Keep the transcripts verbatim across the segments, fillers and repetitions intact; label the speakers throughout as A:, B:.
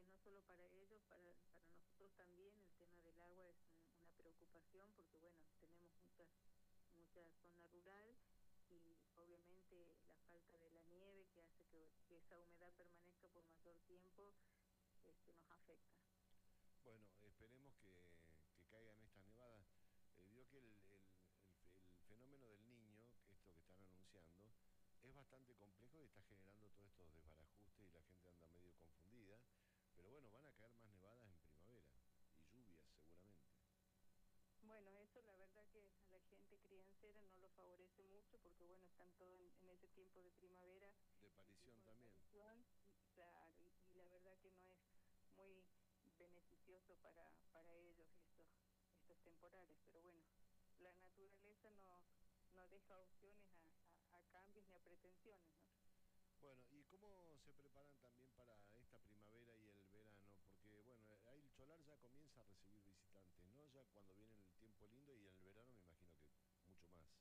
A: no solo para ellos, para, para nosotros también el tema del agua es un, una preocupación porque, bueno, tenemos muchas, mucha zona rural y obviamente la falta de la nieve que hace que, que esa humedad permanezca por mayor tiempo este, nos afecta.
B: Bueno, esperemos que, que caigan estas nevadas. Eh, vio que el, el, el, el fenómeno del niño, esto que están anunciando, es bastante complejo y está generando todos estos desbarajustes y la gente anda medio confundida. Pero bueno, van a caer más nevadas en primavera y lluvias seguramente.
A: Bueno, eso la verdad que a la gente criancera no lo favorece mucho porque, bueno, están todos en, en ese tiempo de primavera,
B: De
A: en
B: parición
A: tiempo de
B: también.
A: aparición, y claro, y, y la verdad que no es muy beneficioso para, para ellos estos, estos temporales, pero bueno, la naturaleza no, no deja opciones a, a, a cambios ni a pretensiones, ¿no?
B: Bueno, ¿y cómo se preparan también para esta primavera y el verano? Porque, bueno, eh, ahí el Cholar ya comienza a recibir visitantes, ¿no? Ya cuando viene el tiempo lindo y en el verano me imagino que mucho más.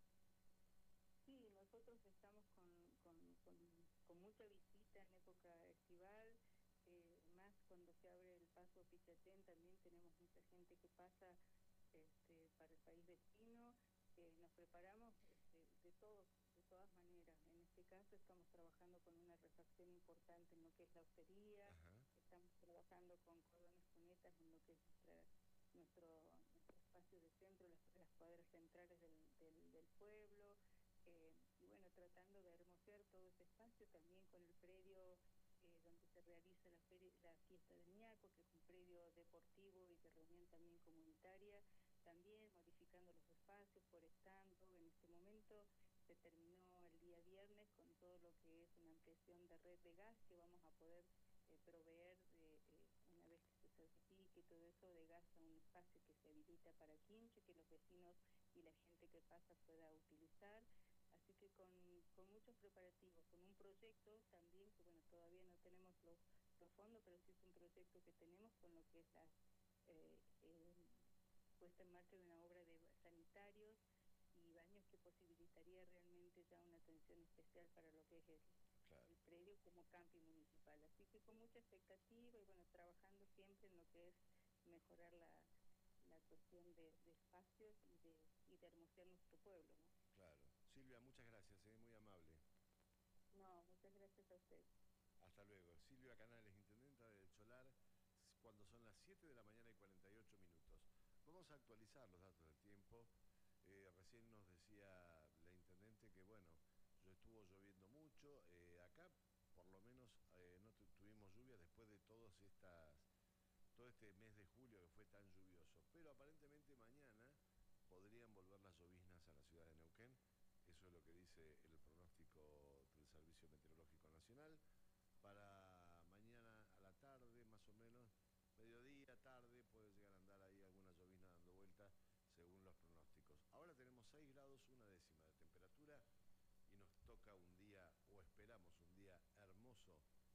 A: Sí, nosotros estamos con, con, con, con mucha visita en época estival, eh, más cuando se abre el paso Pichachén, también tenemos mucha gente que pasa este, para el país vecino. Eh, nos preparamos este, de todos, de todas maneras. En este caso estamos trabajando con una refacción importante en lo que es la hostería,
B: Ajá.
A: estamos trabajando con cordones cunetas en lo que es nuestra, nuestro, nuestro espacio de centro, las, las cuadras centrales del, del, del pueblo. Eh, y bueno, tratando de hermosear todo ese espacio también con el predio eh, donde se realiza la, feria, la fiesta del ñaco, que es un predio deportivo y de reunión también comunitaria, también modificando los espacios, forestando. En este momento se terminó el día viernes con todo lo que es una ampliación de red de gas que vamos a poder eh, proveer de, eh, una vez que se certifique todo eso de gas a un espacio que se habilita para quince, que los vecinos y la gente que pasa pueda utilizar. Así que con, con muchos preparativos, con un proyecto también, que bueno, todavía no tenemos los, los fondos, pero sí es un proyecto que tenemos con lo que es la eh, eh, puesta en marcha de una obra de sanitarios y baños que posibilitaría realmente ya una atención especial para lo que es el,
B: Claro,
A: el predio como camping municipal. Así que con mucha expectativa y bueno, trabajando siempre en lo que es mejorar la, la cuestión de, de espacios y de, y de hermosear nuestro pueblo, ¿no?
B: claro. Silvia, muchas gracias, ¿eh? Muy amable.
A: No, muchas gracias a usted.
B: Hasta luego. Silvia Canales, intendenta del Cholar, cuando son las siete de la mañana y cuarenta y ocho minutos. Vamos a actualizar los datos del tiempo. Eh, recién nos decía la intendente que, bueno, yo estuvo lloviendo mucho. Eh, acá, por lo menos, eh, no tu- tuvimos lluvia después de todas estas, todo este mes de julio que fue tan lluvioso. Pero aparentemente mañana podrían volver las lloviznas a la ciudad de Neuquén. Eso es lo que dice el pronóstico del Servicio Meteorológico Nacional. Para mañana a la tarde, más o menos, mediodía, tarde, puede llegar a andar ahí alguna llovizna dando vuelta según los pronósticos. Ahora tenemos seis grados, una décima de temperatura y nos toca un día, o esperamos un día hermoso